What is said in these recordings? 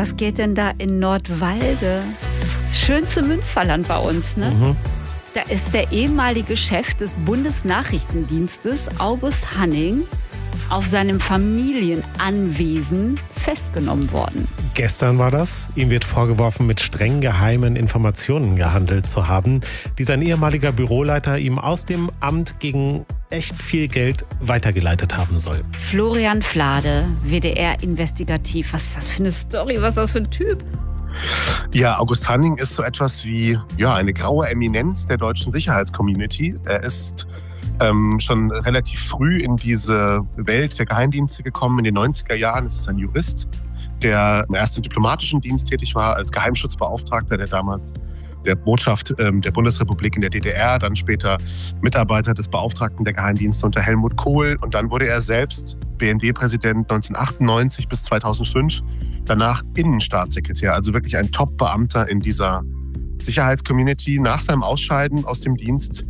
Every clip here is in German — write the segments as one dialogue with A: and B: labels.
A: Was geht denn da in Nordwalde? Das schönste Münsterland bei uns, ne? Mhm. Da ist der ehemalige Chef des Bundesnachrichtendienstes, August Hanning, auf seinem Familienanwesen festgenommen worden.
B: Gestern war das. Ihm wird vorgeworfen, mit streng geheimen Informationen gehandelt zu haben, die sein ehemaliger Büroleiter ihm aus dem Amt gegen echt viel Geld weitergeleitet haben soll.
A: Florian Flade, WDR Investigativ. Was ist das für eine Story? Was ist das für ein Typ?
C: Ja, August Hanning ist so etwas wie eine graue Eminenz der deutschen Sicherheitscommunity. Er ist schon relativ früh in diese Welt der Geheimdienste gekommen. In den 90er Jahren ist es ein Jurist, der erst im diplomatischen Dienst tätig war, als Geheimschutzbeauftragter der damals der Botschaft der Bundesrepublik in der DDR, dann später Mitarbeiter des Beauftragten der Geheimdienste unter Helmut Kohl. Und dann wurde er selbst BND-Präsident 1998 bis 2005, danach Innenstaatssekretär, also wirklich ein Top-Beamter in dieser Sicherheitscommunity. Nach seinem Ausscheiden aus dem Dienst,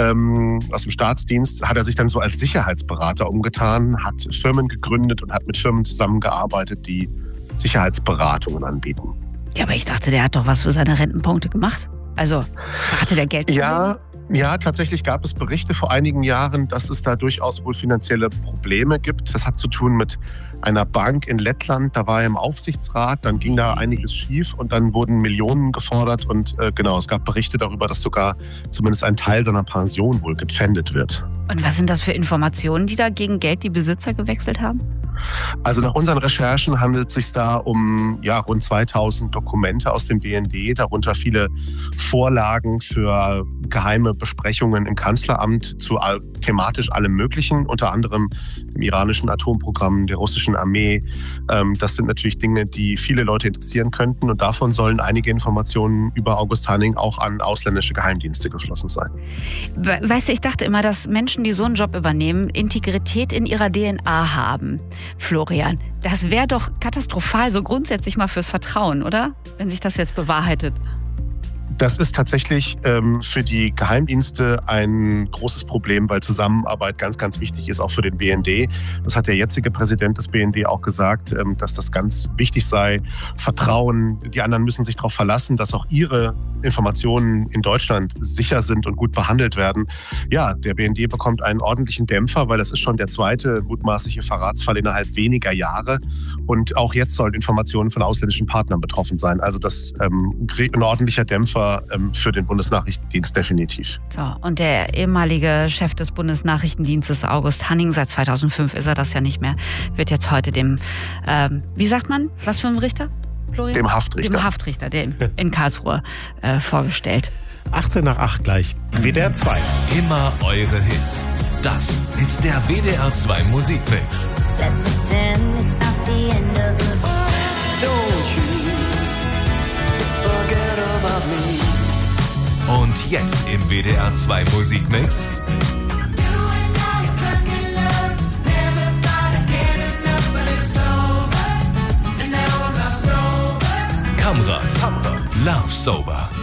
C: aus dem Staatsdienst, hat er sich dann so als Sicherheitsberater umgetan, hat Firmen gegründet und hat mit Firmen zusammengearbeitet, die Sicherheitsberatungen anbieten.
A: Ja, aber ich dachte, der hat doch was für seine Rentenpunkte gemacht. Also, hatte der Geld?
C: Ja, tatsächlich gab es Berichte vor einigen Jahren, dass es da durchaus wohl finanzielle Probleme gibt. Das hat zu tun mit einer Bank in Lettland. Da war er im Aufsichtsrat, dann ging da einiges schief und dann wurden Millionen gefordert. Und es gab Berichte darüber, dass sogar zumindest ein Teil seiner Pension wohl gepfändet wird.
A: Und was sind das für Informationen, die da gegen Geld die Besitzer gewechselt haben?
C: Also nach unseren Recherchen handelt es sich da um rund 2000 Dokumente aus dem BND, darunter viele Vorlagen für geheime Besprechungen im Kanzleramt zu thematisch allem Möglichen, unter anderem dem iranischen Atomprogramm, der russischen Armee. Das sind natürlich Dinge, die viele Leute interessieren könnten und davon sollen einige Informationen über August Hanning auch an ausländische Geheimdienste geflossen sein.
A: Weißt du, ich dachte immer, dass Menschen, die so einen Job übernehmen, Integrität in ihrer DNA haben. Florian, das wäre doch katastrophal, so grundsätzlich mal fürs Vertrauen, oder? Wenn sich das jetzt bewahrheitet.
C: Das ist tatsächlich für die Geheimdienste ein großes Problem, weil Zusammenarbeit ganz, ganz wichtig ist, auch für den BND. Das hat der jetzige Präsident des BND auch gesagt, dass das ganz wichtig sei. Vertrauen, die anderen müssen sich darauf verlassen, dass auch ihre Informationen in Deutschland sicher sind und gut behandelt werden. Ja, der BND bekommt einen ordentlichen Dämpfer, weil das ist schon der zweite mutmaßliche Verratsfall innerhalb weniger Jahre. Und auch jetzt sollen Informationen von ausländischen Partnern betroffen sein. Also das ein ordentlicher Dämpfer für den Bundesnachrichtendienst definitiv.
A: So, und der ehemalige Chef des Bundesnachrichtendienstes, August Hanning, seit 2005 ist er das ja nicht mehr, wird jetzt heute dem, wie sagt man, was für ein Richter? Florian?
C: Dem Haftrichter.
A: Dem Haftrichter, der in Karlsruhe vorgestellt.
B: 18:08 gleich. WDR 2.
D: Immer eure Hits. Das ist der WDR 2 Musikmix.
E: Let's pretend it's not the end of the road. Don't you forget about me.
D: Und jetzt im WDR 2 Musikmix Kamrat, Love Sober.